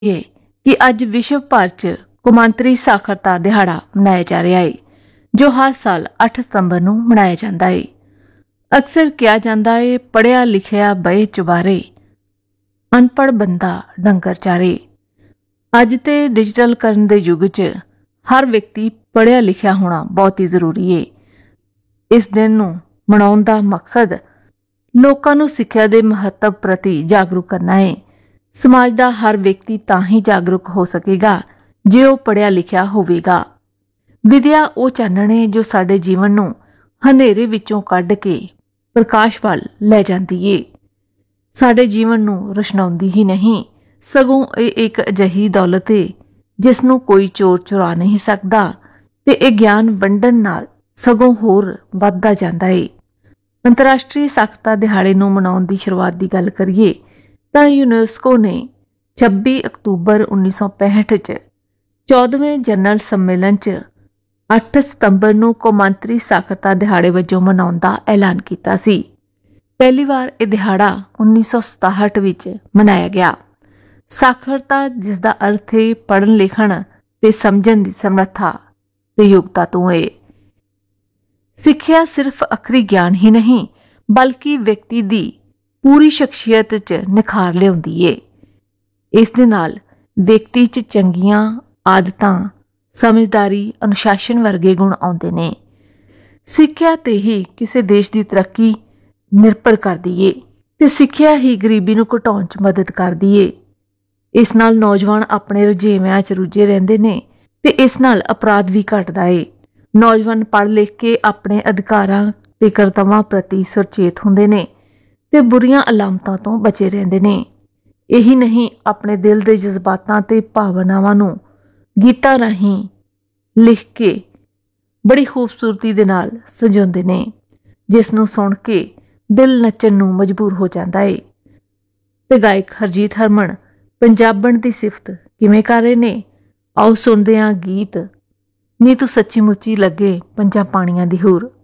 है कि अज विश्व भर च कौमांतरी साखरता दिहाड़ा मनाया जा रहा है, जो हर साल 8 सितंबर नूं मनाया जाता है। अक्सर कहा जाता है, पढ़िया लिखिया बहे चुबारे, अनपढ़ बंदा डंगर चारे। अज ते डिजिटलकरण के युग च हर व्यक्ति पढ़िया लिखिया होना बहुत ही जरूरी है। इस दिन नूं मनाउण दा मकसद लोकां नूं सिੱਖਿਆ ਦੇ महत्व प्रति जागरूक करना है। समाज का हर व्यक्ति तां ही जागरूक हो सकेगा जे वो पढ़िया लिखिया होवेगा। विद्या वो चानण है जो साडे जीवन नूं हनेरे विचों कढ के प्रकाश वल लै जांदी है, साडे जीवन नूं रचनाउंदी ही नहीं, सगों ਇਹ एक अजिही दौलत है जिस नूं कोई चोर चुरा नहीं सकदा ते ਇਹ ਗਿਆਨ ਵੰਡਣ ਨਾਲ सगों होर वधदा जांदा है। अंतरराष्ट्रीय साक्षरता दिहाड़े नूं मनाउण दी शुरुआत की गल करिए तां यूनेस्को ने 26 अक्तूबर 1965 च 14वें जनरल सम्मेलन च 8 सितंबर नूं कौमांतरी साक्षरता दिहाड़े वजों मनाउण दा ऐलान कीता सी। पहली बार यह दिहाड़ा 1967 विच मनाया गया। साक्षरता जिसका अर्थ है पढ़न लिखण ते समझण दी समर्था ते योग्यता तो है। सिक्ख्या सिर्फ अखरी ज्ञान ही नहीं बल्कि व्यक्ति दी पूरी शख्सियत च निखार लियाउंदी है। इस दे नाल व्यक्ति च चंगियां आदतां, समझदारी, अनुशासन वर्गे गुण आउंदे ने। सिक्ख्या ते ही किसी देश की तरक्की निर्भर करदी है ते सिक्ख्या ही गरीबी नूं घटाउण च मदद करदी है। इस नाल नौजवान अपने रजेविਆਂ च रुझे रहंदे ने ते इस नाल अपराध भी घटदा है। नौजवान पढ़ लिख के अपने अधिकारां ते कर्तव्यां प्रति सुचेत हुंदे ने ते बुरियां अलामतां तो बचे रहंदे ने। यही नहीं, अपने दिल के जज्बातां ते भावनावां नूं गीतां राहीं लिख के बड़ी खूबसूरती दे नाल सजाउंदे ने, जिस नूं सुण के दिल नच्चण नूं मजबूर हो जाता है। ते गायक हरजीत हरमन पंजाबण दी सिफत किवें कर रहे ने, आओ सुणदे हां गीत नी तू सच्ची मुच्ची लगे पंजां पाणियां दी हूर।